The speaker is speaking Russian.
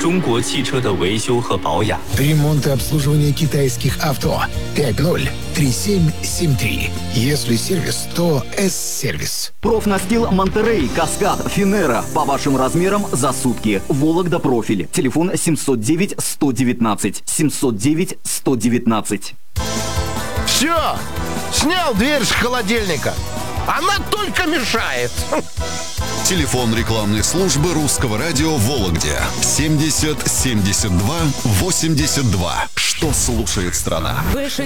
中国汽车的维修和保养。 Ремонт и обслуживание китайских авто. 503773. Если сервис, то С-сервис. Профнастил Монтерей, Каскад, Финера. По вашим размерам за сутки. Вологда профиль. Телефон 709-119. 709-119. Все! Снял дверь с холодильника. Она только мешает. Телефон рекламной службы Русского радио в Вологде 70 72 82. Что слушает страна? Выше